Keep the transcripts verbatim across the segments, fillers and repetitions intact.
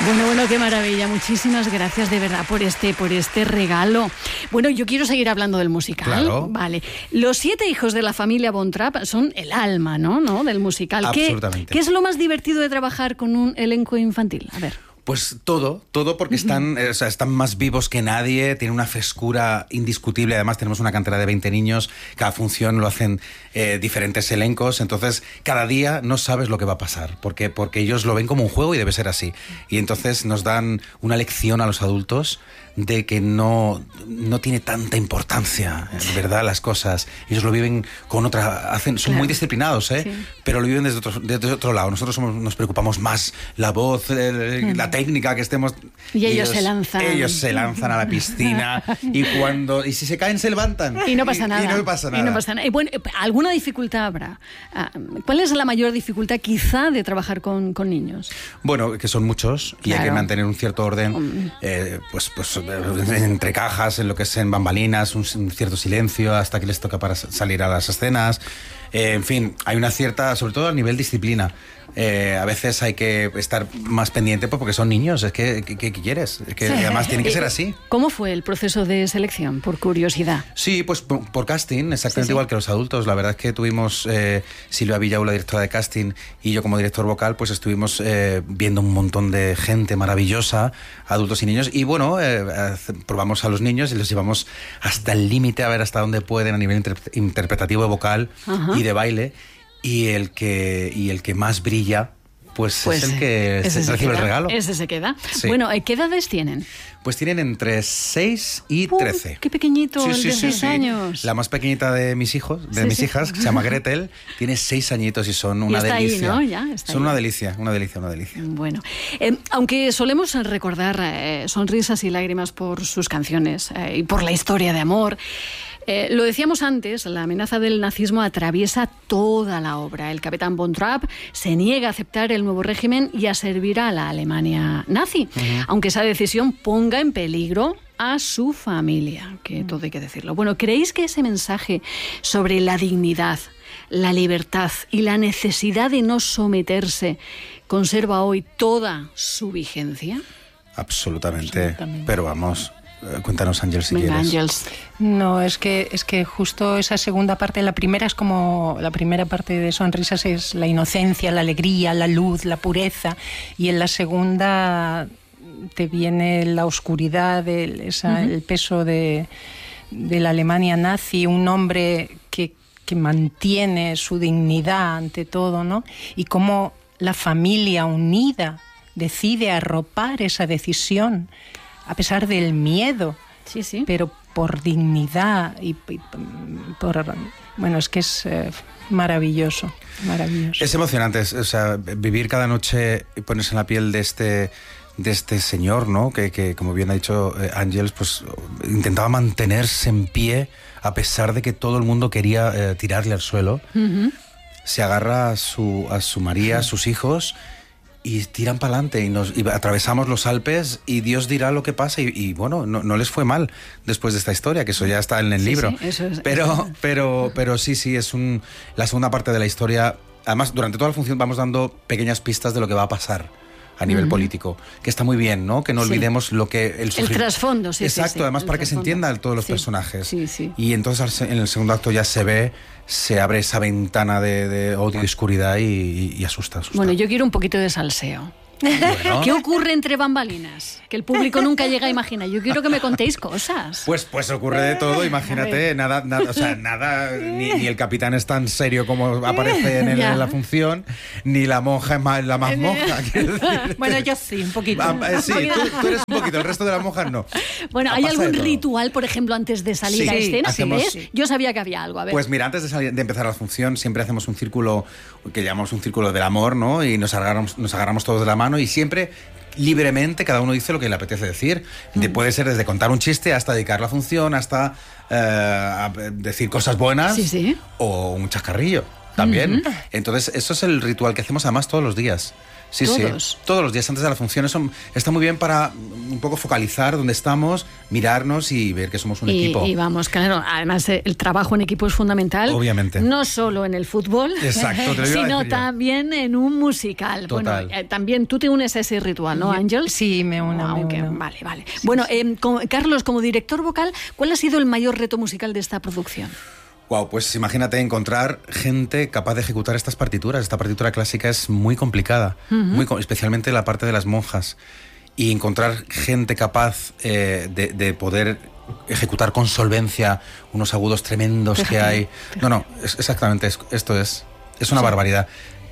Bueno, bueno, qué maravilla. Muchísimas gracias de verdad por este, por este regalo. Bueno, yo quiero seguir hablando del musical. Claro. Vale. Los siete hijos de la familia Von Trapp son el alma, ¿no? ¿No? Del musical. Absolutamente. ¿Qué, ¿Qué es lo más divertido de trabajar con un elenco infantil? A ver. Pues todo, todo porque están, eh, o sea, están más vivos que nadie, tienen una frescura indiscutible, además tenemos una cantera de veinte niños, cada función lo hacen eh, diferentes elencos, entonces cada día no sabes lo que va a pasar, porque, porque ellos lo ven como un juego y debe ser así. Y entonces nos dan una lección a los adultos de que no, no tiene tanta importancia, en verdad, las cosas. Ellos lo viven con otra... hacen son claro. muy disciplinados, ¿eh? Sí. Pero lo viven desde otro, desde otro lado. Nosotros somos, nos preocupamos más la voz, eh, la técnica, que estemos... Y ellos, ellos se lanzan. Ellos se lanzan a la piscina y cuando y si se caen, se levantan. Y no pasa nada. Y, y no pasa nada. Y no pasa nada. Y bueno, ¿alguna dificultad habrá? ¿Cuál es la mayor dificultad, quizá, de trabajar con, con niños? Bueno, que son muchos y claro. hay que mantener un cierto orden, eh, pues... pues entre cajas, en lo que es en bambalinas, un, un cierto silencio hasta que les toca para salir a las escenas. Eh, en fin, hay una cierta, sobre todo a nivel disciplina. Eh, a veces hay que estar más pendiente pues, porque son niños. Es que, ¿qué, qué quieres? Es que sí. además tiene que ser así. ¿Cómo fue el proceso de selección? Por curiosidad. Sí, pues por, por casting, exactamente sí, sí. igual que los adultos. La verdad es que tuvimos eh, Silvia Villau, la directora de casting, y yo como director vocal, pues estuvimos eh, viendo un montón de gente maravillosa, adultos y niños, y bueno, eh, probamos a los niños y los llevamos hasta el límite a ver hasta dónde pueden a nivel inter interpretativo, vocal Ajá. y de baile. Y el que y el que más brilla, pues, pues es el que ese se recibe queda, el regalo. Ese se queda. Sí. Bueno, ¿qué edades tienen? Pues tienen entre seis y trece. ¡Qué pequeñito! Sí, el sí, de sí, seis sí. años. La más pequeñita de mis hijos, de sí, mis sí. hijas, que se llama Gretel, tiene seis añitos y son una y está delicia. Ahí, ¿no? Ya, está son ahí. una delicia, una delicia, una delicia. Bueno, eh, aunque solemos recordar eh, sonrisas y lágrimas por sus canciones eh, y por la historia de amor, Eh, lo decíamos antes, la amenaza del nazismo atraviesa toda la obra. El capitán Von Trapp se niega a aceptar el nuevo régimen y a servir a la Alemania nazi, uh-huh. aunque esa decisión ponga en peligro a su familia, que todo hay que decirlo. Bueno, ¿creéis que ese mensaje sobre la dignidad, la libertad y la necesidad de no someterse conserva hoy toda su vigencia? Absolutamente, Absolutamente. Pero vamos... Cuéntanos, Ángel, si Venga, quieres. Ángels. No, es que, es que justo esa segunda parte, la primera es como, la primera parte de Sonrisas es la inocencia, la alegría, la luz, la pureza, y en la segunda te viene la oscuridad, el, esa, uh-huh. el peso de, de la Alemania nazi, un hombre que, que mantiene su dignidad ante todo, ¿no? Y cómo la familia unida decide arropar esa decisión, a pesar del miedo, sí, sí. pero por dignidad y, y por... Bueno, es que es eh, maravilloso, maravilloso. Es emocionante, es, o sea, vivir cada noche y ponerse en la piel de este, de este señor, ¿no? Que, que como bien ha dicho eh, Ángels, pues intentaba mantenerse en pie a pesar de que todo el mundo quería eh, tirarle al suelo. Uh-huh. Se agarra a su, a su María, a sus hijos... y tiran para adelante y, nos, y atravesamos los Alpes y Dios dirá lo que pasa y, y bueno, no, no les fue mal después de esta historia, que eso ya está en el sí, libro. Sí, eso es, pero, eso es. pero, pero sí, sí, es un, la segunda parte de la historia. Además, durante toda la función vamos dando pequeñas pistas de lo que va a pasar a nivel uh-huh. político, que está muy bien, ¿no? Que no sí. olvidemos lo que... El, el trasfondo, sí. Exacto, sí, sí, además para que se entiendan todos los sí, personajes. Sí, sí. Y entonces en el segundo acto ya se ve, se abre esa ventana de, de odio y oscuridad y, y, y asusta, asusta. Bueno, yo quiero un poquito de salseo. Bueno. ¿Qué ocurre entre bambalinas? Que el público nunca llega a imaginar. Yo quiero que me contéis cosas. Pues, pues ocurre de todo, imagínate, nada, nada, o sea, nada, ni, ni el capitán es tan serio como aparece en, el, en la función, ni la monja es más, la más monja. Bueno, yo sí, un poquito. Ah, eh, sí, tú, tú eres un poquito, el resto de las monjas no. Bueno, ¿hay algún ritual, por ejemplo, antes de salir sí, a escena? hacemos, ¿Sí ves? Yo sabía que había algo. A ver. Pues mira, antes de, salir, de empezar la función siempre hacemos un círculo que llamamos un círculo del amor, ¿no? Y nos agarramos, nos agarramos todos de la mano y siempre... libremente cada uno dice lo que le apetece decir. De, puede ser desde contar un chiste hasta dedicar la función, hasta eh, decir cosas buenas sí, sí. o un chascarrillo. también. Uh-huh. Entonces, eso es el ritual que hacemos además todos los días. Sí, ¿Todos? sí, todos los días antes de la función. Eso está muy bien para un poco focalizar dónde estamos, mirarnos y ver que somos un y, equipo. Y vamos, claro, además el trabajo en equipo es fundamental. Obviamente. No solo en el fútbol, exacto, te lo iba a sino decir yo. también en un musical. Total. Bueno, eh, también tú te unes a ese ritual, ¿no, Ángel? Sí, me uno, oh, me aunque, uno. Vale, vale. Sí, bueno, sí. Eh, como, Carlos, como director vocal, ¿cuál ha sido el mayor reto musical de esta producción? Wow, pues imagínate encontrar gente capaz de ejecutar estas partituras. Esta partitura clásica es muy complicada, uh-huh. muy, especialmente la parte de las monjas. Y encontrar gente capaz eh, de, de poder ejecutar con solvencia unos agudos tremendos fíjate, que hay. Fíjate. No, no, es, exactamente, es, esto es, es una sí. barbaridad.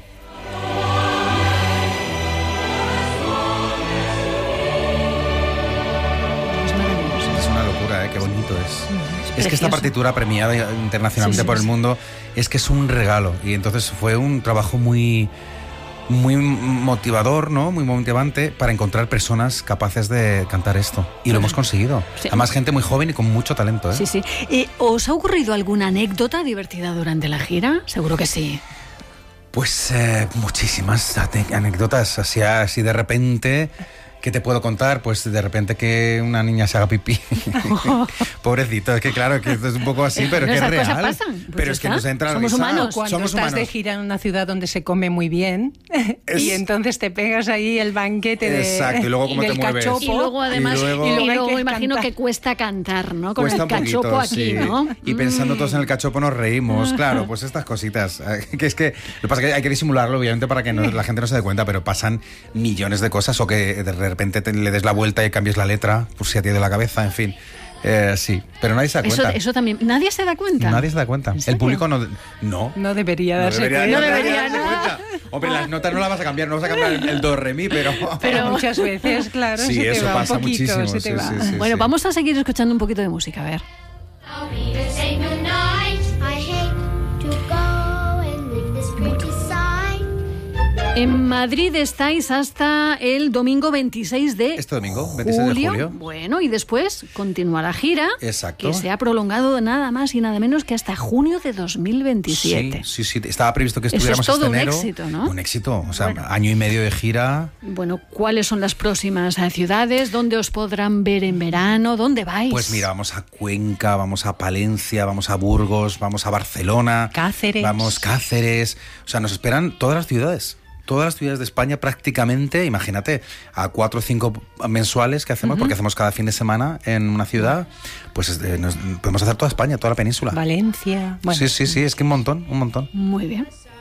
Es una locura, ¿eh? Qué bonito es. Uh-huh. Es que esta partitura premiada internacionalmente sí, sí, por el mundo es que es un regalo y entonces fue un trabajo muy muy motivador, ¿no? Muy motivante para encontrar personas capaces de cantar esto y lo hemos conseguido. Sí. Además gente muy joven y con mucho talento, ¿eh? Sí, sí. ¿Y os ha ocurrido alguna anécdota divertida durante la gira? Seguro que sí. Pues eh, muchísimas anécdotas, así, así de repente. ¿Qué te puedo contar? Pues de repente que una niña se haga pipí. Oh. Pobrecito, es que claro, que esto es un poco así, pero no, que es real. Pasan. Pues pero es que nos entra Somos risa. humanos. Cuando Somos estás humanos. de gira en una ciudad donde se come muy bien es... y entonces te pegas ahí el banquete de, exacto, y luego cómo del te mueves. cachopo. Y luego además, y luego, y luego que imagino cantar. que cuesta cantar, ¿no? Con cuesta el cachopo poquito, aquí, sí. ¿no? Y pensando todos en el cachopo nos reímos, claro, pues estas cositas. Que es que lo que pasa es que hay que disimularlo, obviamente, para que no, la gente no se dé cuenta, pero pasan millones de cosas o que de repente te, le des la vuelta y cambies la letra, pues si a ti de la cabeza, en fin. Eh, sí, pero nadie se da cuenta. Eso, eso también, nadie se da cuenta. Nadie se da cuenta. El público no, no. No debería darse no debería, cuenta. No debería, darse no. cuenta. Hombre, las notas no las vas a cambiar, no vas a cambiar el, el do, re, mi, pero... Pero muchas veces, claro, sí, se te eso va pasa un poquito, muchísimo. se te sí, va. sí, sí, bueno, sí. vamos a seguir escuchando un poquito de música, a ver. En Madrid estáis hasta el domingo veintiséis de Este domingo, veintiséis julio. de julio. Bueno, y después continúa la gira. Exacto. Que se ha prolongado nada más y nada menos que hasta junio de dos mil veintisiete. Sí, sí, sí. Estaba previsto que Eso estuviéramos es todo este un enero. éxito, ¿no? Un éxito. O sea, Bueno. año y medio de gira. Bueno, ¿cuáles son las próximas eh, ciudades? ¿Dónde os podrán ver en verano? ¿Dónde vais? Pues mira, vamos a Cuenca, vamos a Palencia, vamos a Burgos, vamos a Barcelona. Cáceres. Vamos Cáceres. O sea, nos esperan todas las ciudades. Todas las ciudades de España prácticamente, imagínate, a cuatro o cinco mensuales que hacemos, uh-huh. porque hacemos cada fin de semana en una ciudad, pues eh, nos, podemos hacer toda España, toda la península. Valencia. Bueno. Sí, sí, sí, es que un montón, un montón. Muy bien.